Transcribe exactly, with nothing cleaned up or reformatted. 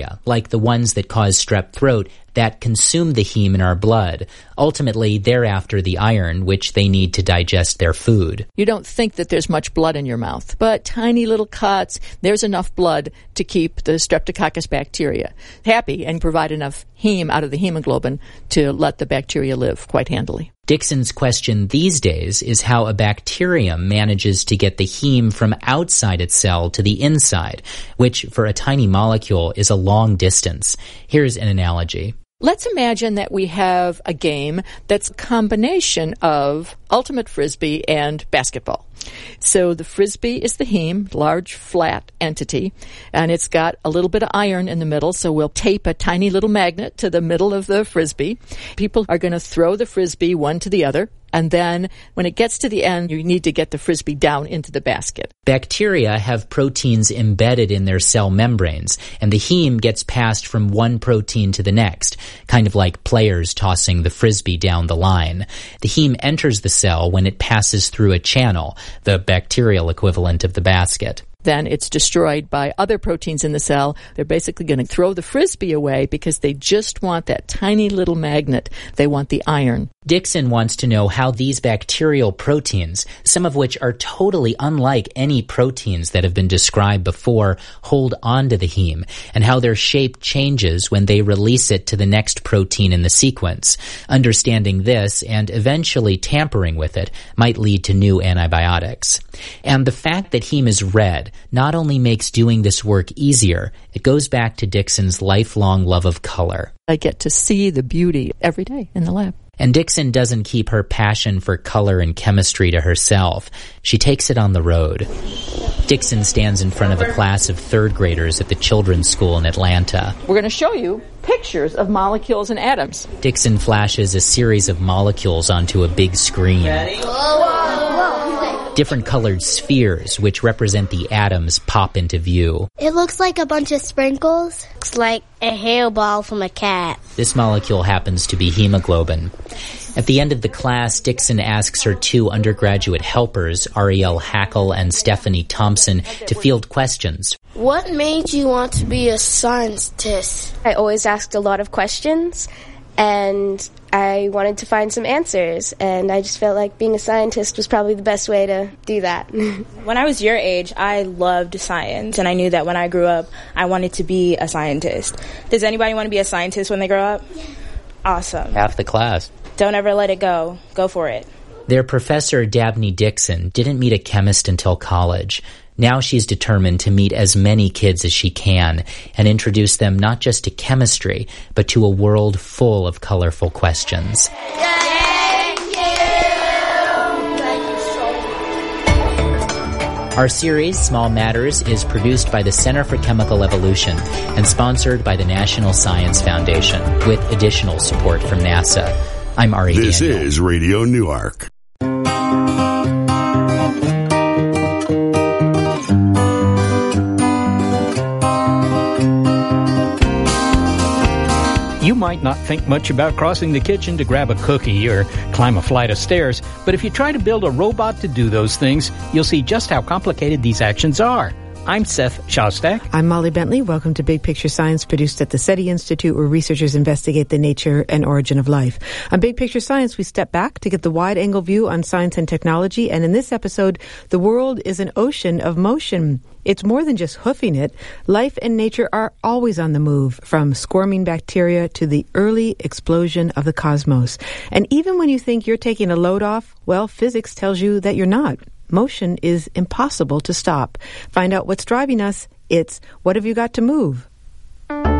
like the ones that cause strep throat, that consume the heme in our blood. Ultimately, they're after the iron, which they need to digest their food. You don't think that there's much blood in your mouth, but tiny little cuts, there's enough blood to keep the Streptococcus bacteria happy and provide enough heme out of the hemoglobin to let the bacteria live quite handily. Dixon's question these days is how a bacterium manages to get the heme from outside its cell to the inside, which for a tiny molecule is a long distance. Here's an analogy. Let's imagine that we have a game that's a combination of ultimate frisbee and basketball. So the frisbee is the heme, large, flat entity, and it's got a little bit of iron in the middle, so we'll tape a tiny little magnet to the middle of the frisbee. People are going to throw the frisbee one to the other, and then when it gets to the end, you need to get the frisbee down into the basket. Bacteria have proteins embedded in their cell membranes, and the heme gets passed from one protein to the next, kind of like players tossing the frisbee down the line. The heme enters the cell when it passes through a channel, the bacterial equivalent of the basket. Then it's destroyed by other proteins in the cell. They're basically going to throw the frisbee away because they just want that tiny little magnet. They want the iron. Dixon wants to know how these bacterial proteins, some of which are totally unlike any proteins that have been described before, hold onto the heme, and how their shape changes when they release it to the next protein in the sequence. Understanding this, and eventually tampering with it, might lead to new antibiotics. And the fact that heme is red not only makes doing this work easier, it goes back to Dixon's lifelong love of color. I get to see the beauty every day in the lab. And Dixon doesn't keep her passion for color and chemistry to herself. She takes it on the road. Dixon stands in front of a class of third graders at the children's school in Atlanta. We're going to show you pictures of molecules and atoms. Dixon flashes a series of molecules onto a big screen. Ready? Whoa. Different colored spheres, which represent the atoms, pop into view. It looks like a bunch of sprinkles. Looks like a hairball from a cat. This molecule happens to be hemoglobin. At the end of the class, Dixon asks her two undergraduate helpers, Ariel Hackle and Stephanie Thompson, to field questions. What made you want to be a scientist? I always asked a lot of questions, and I wanted to find some answers, and I just felt like being a scientist was probably the best way to do that. When I was your age, I loved science, and I knew that when I grew up, I wanted to be a scientist. Does anybody want to be a scientist when they grow up? Yeah. Awesome. Half the class. Don't ever let it go. Go for it. Their professor, Dabney Dixon, didn't meet a chemist until college. Now she's determined to meet as many kids as she can and introduce them not just to chemistry, but to a world full of colorful questions. Thank you! Thank you so much. Our series, Small Matters, is produced by the Center for Chemical Evolution and sponsored by the National Science Foundation, with additional support from NASA. I'm Ari This Daniel. is Radio Newark. You might not think much about crossing the kitchen to grab a cookie or climb a flight of stairs, but if you try to build a robot to do those things, you'll see just how complicated these actions are. I'm Seth Shostak. I'm Molly Bentley. Welcome to Big Picture Science, produced at the SETI Institute, where researchers investigate the nature and origin of life. On Big Picture Science, we step back to get the wide-angle view on science and technology, and in this episode, the world is an ocean of motion. It's more than just hoofing it. Life and nature are always on the move, from squirming bacteria to the early explosion of the cosmos. And even when you think you're taking a load off, well, physics tells you that you're not. Motion is impossible to stop. Find out what's driving us. It's What Have You Got to Move?